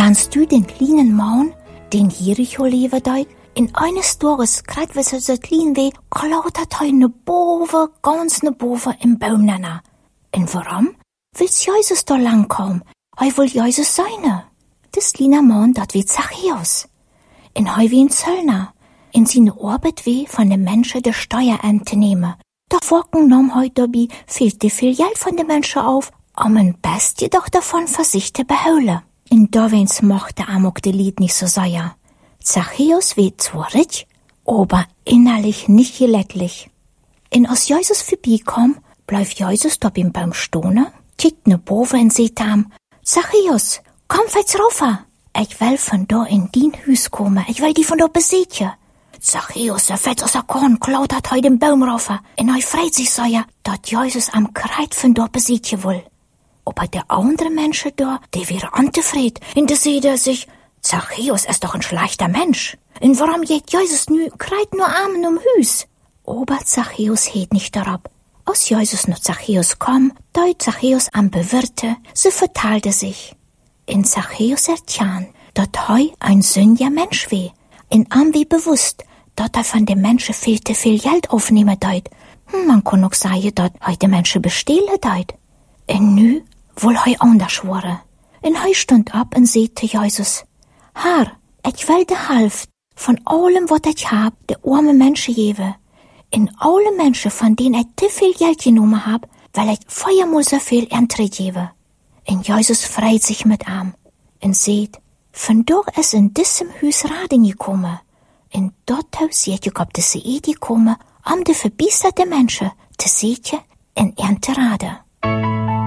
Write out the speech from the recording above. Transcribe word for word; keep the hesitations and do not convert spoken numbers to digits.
Kennst du den kleinen Mann, den Jericho leben deut? In eines Tages kriegt wir so klein wie, klautert er ne Bove, ganz ne Bove im Baum nana. Und warum? Will's Jesus da lang kommen? Er will Jesus seine. Das kleine Mann, dat wie Zachäus. In er wie ein Zöllner. In seine Arbeit wie von den Menschen der Steuerente nehmen. Da Wochen nahm heute dabei viel zu viel Geld von den Menschen auf, um ein Best jedoch davon für sich zu beholen. In Dovens mochte amok de Lied nicht so sehr. Zachäus wird zwar rich, aber innerlich nicht geläcklich. In als Jesus vorbeikommt, bleibt Jesus da beim Baum stehen, kickt ne Bove und sagt ihm, Zachäus, komm jetzt rauf. Ich will von da in dein Haus kommen, ich will die von da besiegen. Zachäus, der fett aus der Korn, klautert heute den Baum rauf, und er freut sich so ja, dass Jesus am Kreuz von da besiegen will. Aber der andere Mensch da, der wäre antefried, und der sieht er sich, Zachäus ist doch ein schlechter Mensch. Und warum geht Jesus nu, kreit nur Armen um Hüs? Aber Zachäus heet nicht darauf. Als Jesus noch Zachäus kam, deut Zachäus am Bewirte, so verteilte sich. In Zachäus ertjan, dat hei ein sündiger Mensch weh. In am wie bewusst, dat er von den Menschen viel zu viel Geld aufnehmen deut. Hm, man kann auch sagen, dat hei die Menschen bestehlen deut. Und nu, wohl hei anders wurde. Und hei stund ab und sagte Jesus, Herr, ich will de Hälfte von allem, was ich hab, de arme Menschen geben. In alle Menschen, von denen ich zu viel Geld genommen hab, weil ich viermal so viel Ernte gebe. Und Jesus freut sich mit ihm und sagt, von dort ist in diesem Haus Raden gekommen. Und dort seht ihr, ob diese Idee kommen, um die verbisserte Menschen zu sehen und Ernte Raden.